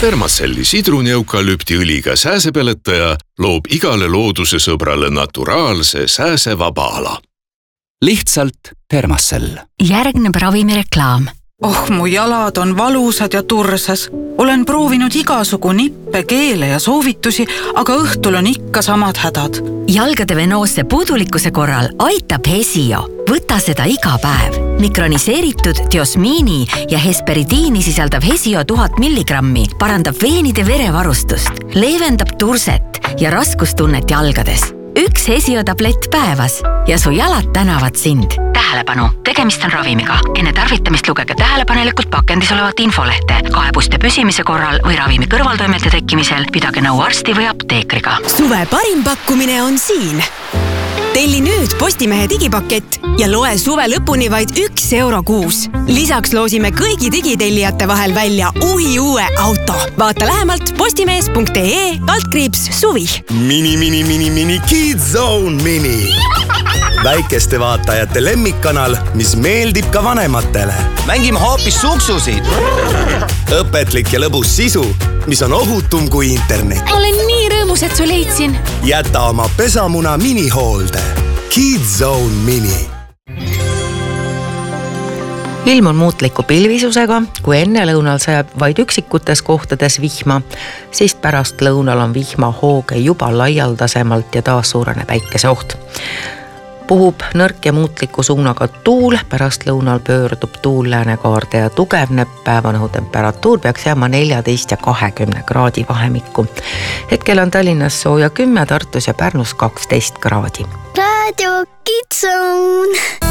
Termacelli sidruni-eukalüptiõliga sääsepeletaja loob igale looduse sõbrale naturaalse sääsevaba ala. Lihtsalt Termacell. Järgneb ravimireklaam. Oh, mu jalad on valusad ja tursas. Olen proovinud igasugu nippe, keele ja soovitusi, aga õhtul on ikka samad hädad. Jalgade venoosse puudulikkuse korral aitab Hesio. Võta seda iga päev. Mikroniseeritud diosmiini ja hesperidiini sisaldav Hesio 1000 milligrammi parandab veenide verevarustust, leevendab turset ja raskustunnet jalgades. Üks Hesio tablett päevas ja su jalad tänavad sind. Tähelepanu, tegemist on ravimiga. Enne tarvitamist lugege tähelepanelikult pakendis olevat infolehte. Kaebuste püsimise korral või ravimi kõrvaltoimete tekkimisel pidage nõu arsti või apteekriga. Suve parim pakkumine on siin. Telli nüüd Postimehe digipakett ja loe suve lõpuni vaid €1 kuus. Lisaks loosime kõigi digitellijate vahel välja uue auto. Vaata lähemalt postimees.ee/suvi. Mini Kids Zone Mini. Väikeste vaatajate lemmikkanal, mis meeldib ka vanematele. Mängime hoopis suksusid. Õpetlik ja lõbus sisu, mis on ohutum kui internet. Olen nii rõõmus, et su leidsin. Jäta oma pesamuna minihoolde. Kids Zone Mini. Ilm on muutliku pilvisusega, kui enne lõunal sajab vaid üksikutes kohtades vihma, siis pärast lõunal on vihma hooge juba laialdasemalt ja taas suurene päikeseoht. Puhub nõrk ja muutliku suunaga tuul, pärast lõunal pöördub tuul läänekaarde ja tugevneb, päevanahu temperatuur peaks jääma 14 ja 20 kraadi vahemikku. Hetkel on Tallinnas sooja 10, Tartus ja Pärnus 12 kraadi. Radio Kids Zone.